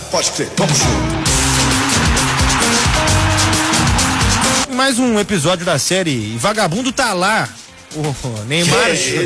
Pode crer, vamos junto. Mais um episódio da série Vagabundo tá lá. O Neymar.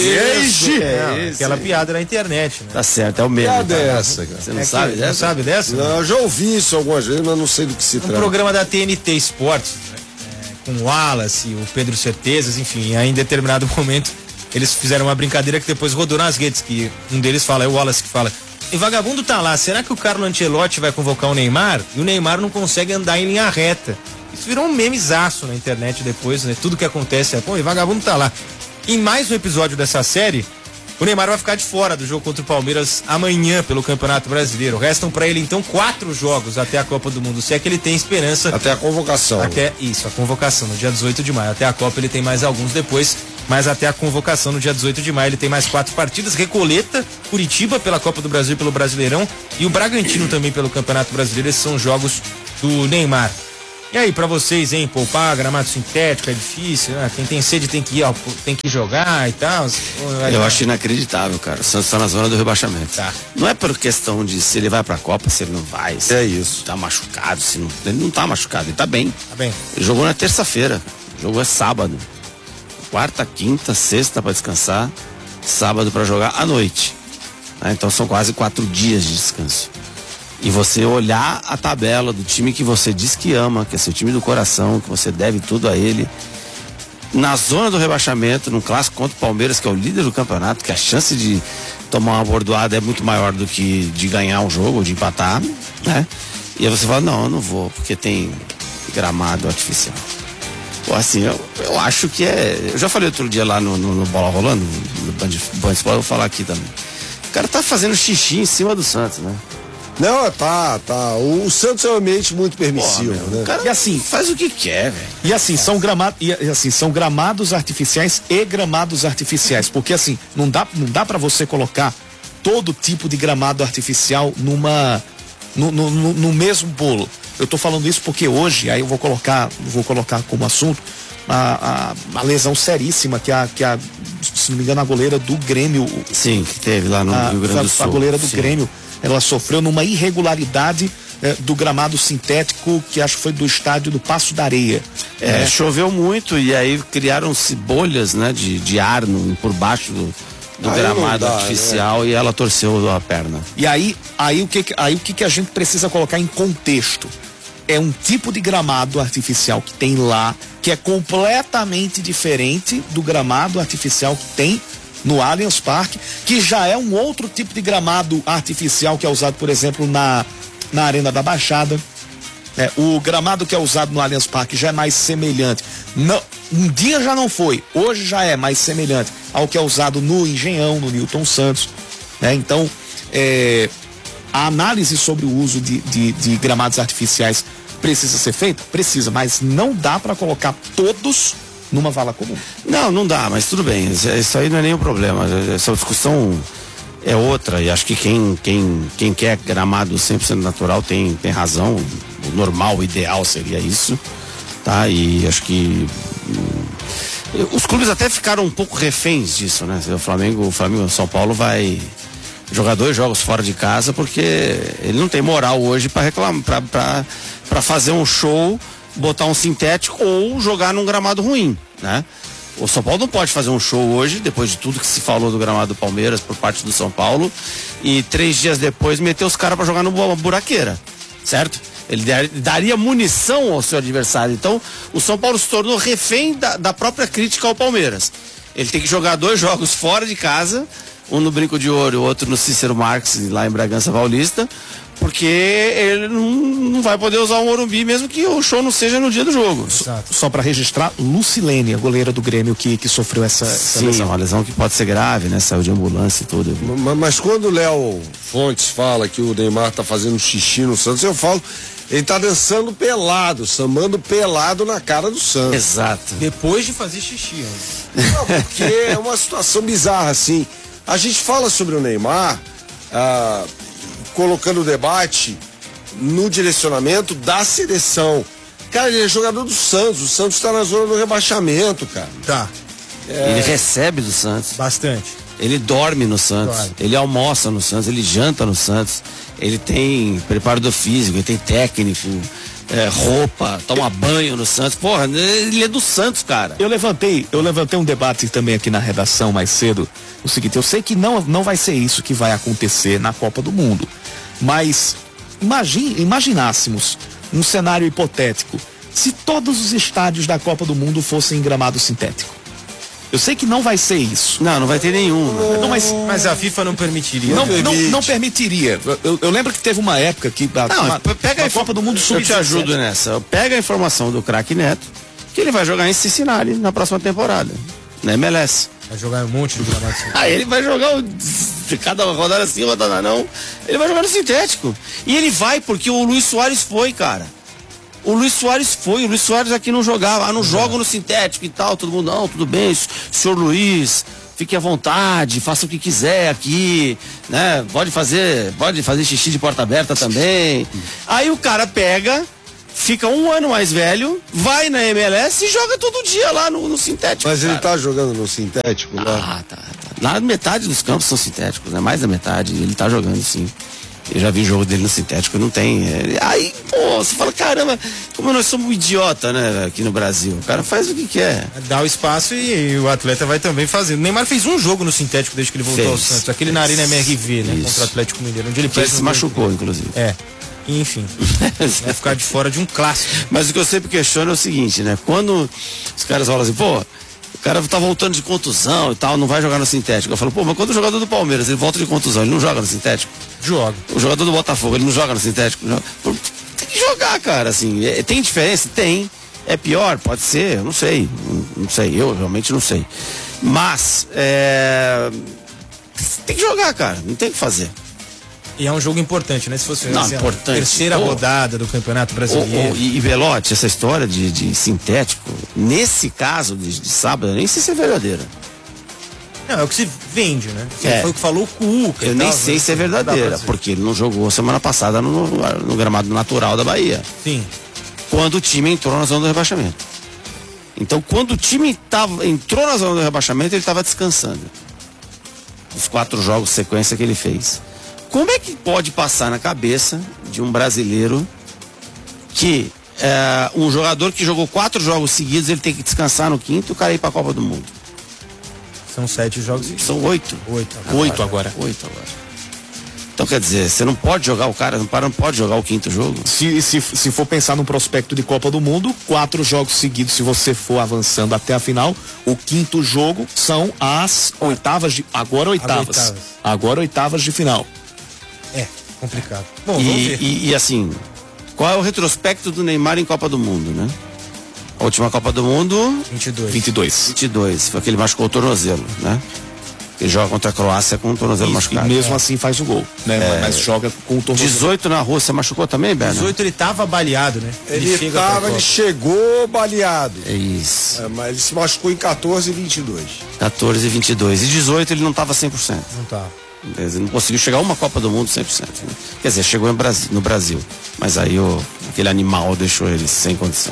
Aquela piada na internet, né? Tá certo, é o mesmo. Piada é essa, cara? Você não sabe dessa? Não sabe dessa? Não, eu já ouvi isso algumas vezes, mas não sei do que se trata. Programa da TNT Esportes, né? Com o Wallace, o Pedro Certezas, enfim, aí em determinado momento eles fizeram uma brincadeira que depois rodou nas redes, que um deles fala, é o Wallace que fala: e Vagabundo tá lá, será que o Carlo Ancelotti vai convocar o Neymar? E o Neymar não consegue andar em linha reta. Isso virou um memezaço na internet depois, né? Tudo que acontece é, pô, e Vagabundo tá lá. Em mais um episódio dessa série, o Neymar vai ficar de fora do jogo contra o Palmeiras amanhã pelo Campeonato Brasileiro. Restam pra ele então 4 jogos até a Copa do Mundo, se é que ele tem esperança. Até a convocação. Até isso, a convocação no dia 18 de maio. Até a Copa ele tem mais alguns depois, mas até a convocação no dia 18 de maio ele tem mais 4 partidas. Recoleta, Curitiba pela Copa do Brasil e pelo Brasileirão e o Bragantino também pelo Campeonato Brasileiro. Esses são jogos do Neymar. E aí, pra vocês, hein, poupar, gramado sintético é difícil, né? Quem tem sede tem que ir jogar e tal. Eu acho inacreditável, cara. O Santos tá na zona do rebaixamento. Tá. Não é por questão de se ele vai pra Copa, se ele não vai. Se É isso. tá machucado, se não. Ele não tá machucado, ele tá bem. Tá bem. Ele jogou na terça-feira. O jogo é sábado. Quarta, quinta, sexta pra descansar. Sábado pra jogar à noite. Então são quase 4 dias de descanso. E você olhar a tabela do time que você diz que ama, que é seu time do coração, que você deve tudo a ele, na zona do rebaixamento, num clássico contra o Palmeiras, que é o líder do campeonato, que a chance de tomar uma bordoada é muito maior do que de ganhar um jogo ou de empatar, né? E aí você fala, não, eu não vou, porque tem gramado artificial. Pô, assim, eu acho que é... Eu já falei outro dia lá no Bola Rolando, no Band Esporte, eu vou falar aqui também. O cara tá fazendo xixi em cima do Santos, né? Não, tá. O Santos é um ambiente muito permissivo, né? Cara, e assim, faz o que quer, velho. E assim, são gramados artificiais e gramados artificiais, porque assim, não dá para você colocar todo tipo de gramado artificial no mesmo bolo. Eu tô falando isso porque hoje, aí eu vou colocar como assunto a lesão seríssima que se não me engano, a goleira do Grêmio. Sim, que teve lá no Rio Grande do Sul. A goleira do Grêmio, ela sofreu numa irregularidade do gramado sintético, que acho que foi do estádio do Paço da Areia. Choveu muito e aí criaram-se bolhas, né, de ar por baixo do gramado artificial, né? E ela torceu a perna. E aí o que a gente precisa colocar em contexto? É um tipo de gramado artificial que tem lá, que é completamente diferente do gramado artificial que tem no Allianz Parque, que já é um outro tipo de gramado artificial que é usado, por exemplo, na Arena da Baixada. O gramado que é usado no Allianz Parque já é mais semelhante. Um dia já não foi, hoje já é mais semelhante ao que é usado no Engenhão, no Newton Santos. Então, a análise sobre o uso de gramados artificiais precisa ser feita? Precisa, mas não dá para colocar todos numa vala comum. Não dá, mas tudo bem, isso aí não é nenhum problema. Essa discussão é outra, e acho que quem quer gramado 100% natural tem razão. O normal, o ideal seria isso, tá? E acho que os clubes até ficaram um pouco reféns disso, né? O Flamengo, São Paulo vai jogar 2 jogos fora de casa porque ele não tem moral hoje para reclamar, para fazer um show, botar um sintético ou jogar num gramado ruim, né? O São Paulo não pode fazer um show hoje, depois de tudo que se falou do gramado do Palmeiras por parte do São Paulo, e 3 dias depois meter os caras para jogar numa buraqueira, certo? Ele daria munição ao seu adversário. Então, o São Paulo se tornou refém da própria crítica ao Palmeiras. Ele tem que jogar 2 jogos fora de casa, um no Brinco de Ouro, o outro no Cícero Marques, lá em Bragança Paulista, porque ele não vai poder usar o Morumbi, mesmo que o show não seja no dia do jogo. Só para registrar, Lucilene, a goleira do Grêmio que sofreu essa lesão. Uma lesão que pode ser grave, né? Saiu de ambulância e tudo. Mas quando o Léo Fontes fala que o Neymar tá fazendo xixi no Santos, eu falo, ele tá dançando pelado, sambando pelado na cara do Santos. Exato. Depois de fazer xixi. Não, porque é uma situação bizarra, assim. A gente fala sobre o Neymar, colocando o debate no direcionamento da seleção. Cara, ele é jogador do Santos. O Santos tá na zona do rebaixamento, cara. Tá. Ele recebe do Santos. Bastante. Ele dorme no Santos, ele almoça no Santos, ele janta no Santos, ele tem preparador físico, ele tem técnico, roupa, toma banho no Santos. Porra, ele é do Santos, cara. Eu levantei um debate também aqui na redação mais cedo. O seguinte, eu sei que não vai ser isso que vai acontecer na Copa do Mundo, mas imaginássemos um cenário hipotético se todos os estádios da Copa do Mundo fossem em gramado sintético. Eu sei que não vai ser isso. Não vai ter nenhum. Não, mas a FIFA não permitiria. Não permitiria. Eu lembro que teve uma época que pega a Copa do Mundo Sub-17. Eu te ajudo nessa. Pega a informação do craque Neto, que ele vai jogar em Cincinnati na próxima temporada, na MLS. Vai jogar um monte de gramado sintético. Ele vai jogar cada rodada assim, rodada não. Ele vai jogar no sintético. E ele vai porque o Luis Soares foi, cara. O Luis Soares aqui não jogava, não joga no sintético e tal, todo mundo, não, tudo bem, senhor Luiz, fique à vontade, faça o que quiser aqui, né, pode fazer xixi de porta aberta também. Aí o cara pega, fica um ano mais velho, vai na MLS e joga todo dia lá no sintético. Mas cara. ele tá jogando no sintético, né? Tá. Lá metade dos campos são sintéticos, né, mais da metade, ele tá jogando sim. Eu já vi jogo dele no sintético, não tem. Aí, pô, você fala, caramba, como nós somos um idiota, né, aqui no Brasil. O cara faz o que quer. Dá o espaço e o atleta vai também fazer. O Neymar fez um jogo no sintético desde que ele voltou ao Santos, aquele na Arena MRV, né, contra o Atlético Mineiro, onde ele se machucou, inclusive. Enfim, vai ficar de fora de um clássico. Mas o que eu sempre questiono é o seguinte, né, quando os caras falam assim, pô, o cara tá voltando de contusão e tal, não vai jogar no sintético. Eu falo, pô, mas quando o jogador do Palmeiras, ele volta de contusão, ele não joga no sintético? Joga. O jogador do Botafogo, ele não joga no sintético? Tem que jogar, cara, assim, tem diferença? Tem. É pior? Pode ser, eu não sei, eu realmente não sei. Mas, tem que jogar, cara, não tem o que fazer. E é um jogo importante, né? Se fosse a terceira rodada do Campeonato Brasileiro. E Belotti, essa história de sintético, nesse caso de sábado, eu nem sei se é verdadeira. Não, é o que se vende, né? Foi o que falou o Cuca. Eu nem sei se é verdadeira, porque ele não jogou semana passada no gramado natural da Bahia. Sim. Quando o time entrou na zona do rebaixamento. Então, quando o time entrou na zona do rebaixamento, ele estava descansando. Os 4 jogos de sequência que ele fez. Como é que pode passar na cabeça de um brasileiro que um jogador que jogou 4 jogos seguidos, ele tem que descansar no 5º e o cara ir para a Copa do Mundo? São 7 jogos. São 8. 8 agora. Então quer dizer, você não pode jogar o cara, não pode jogar o 5º jogo. Se for pensar no prospecto de Copa do Mundo, 4 jogos seguidos, se você for avançando até a final, o 5º jogo são as oitavas de. Agora oitavas de final. Complicado. Bom, vamos ver. E assim, qual é o retrospecto do Neymar em Copa do Mundo, né? A última Copa do Mundo 22. Foi que ele machucou o tornozelo, né? Ele joga contra a Croácia com o tornozelo machucado. E mesmo assim faz o gol, né? Mas joga com o tornozelo. 18 na Rússia, machucou também, Berna? 18 ele tava baleado, né? Ele chegou baleado. É isso. Mas ele se machucou em 14 e 22. 14 e 22. E 18 ele não tava 100%. Não tava. Ele não conseguiu chegar a uma Copa do Mundo 100%. Né? Quer dizer, chegou no Brasil. Mas aí aquele animal deixou ele sem condição.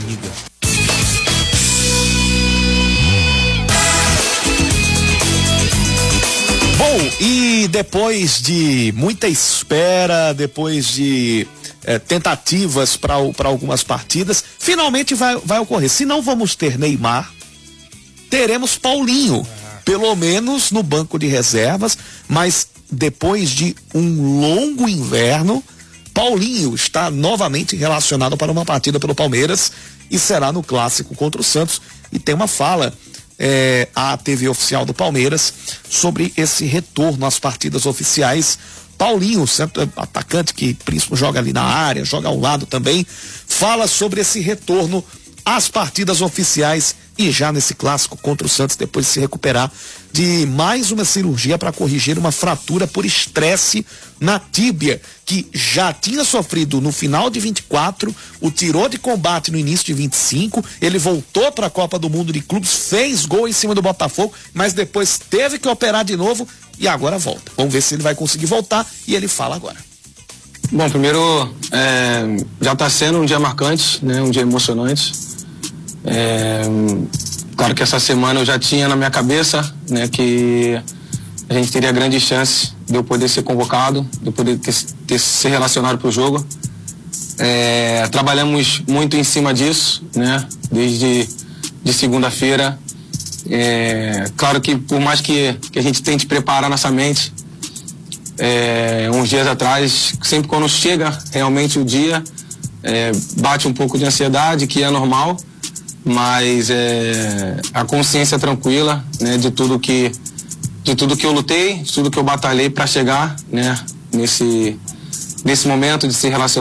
Bom, e depois de muita espera, depois de tentativas para algumas partidas, finalmente vai ocorrer. Se não vamos ter Neymar, teremos Paulinho, pelo menos no banco de reservas, mas depois de um longo inverno, Paulinho está novamente relacionado para uma partida pelo Palmeiras e será no clássico contra o Santos. E tem uma fala à TV oficial do Palmeiras sobre esse retorno às partidas oficiais. Paulinho, centro atacante que príncipe joga ali na área, joga ao lado também, fala sobre esse retorno às partidas oficiais e já nesse clássico contra o Santos, depois de se recuperar de mais uma cirurgia para corrigir uma fratura por estresse na tíbia, que já tinha sofrido no final de 24, o tirou de combate no início de 25, ele voltou para a Copa do Mundo de Clubes, fez gol em cima do Botafogo, mas depois teve que operar de novo e agora volta. Vamos ver se ele vai conseguir voltar e ele fala agora. Bom, primeiro, já está sendo um dia marcante, né? Um dia emocionante. Claro que essa semana eu já tinha na minha cabeça, né, que a gente teria grandes chances de eu poder ser convocado, de eu poder ser relacionado para o jogo. Trabalhamos muito em cima disso, né? Desde de segunda-feira. Claro que por mais que a gente tente preparar nossa mente, uns dias atrás, sempre quando chega realmente o dia, bate um pouco de ansiedade, que é normal, mas a consciência tranquila, né, de tudo que eu lutei, de tudo que eu batalhei para chegar, né, nesse momento de se relacionar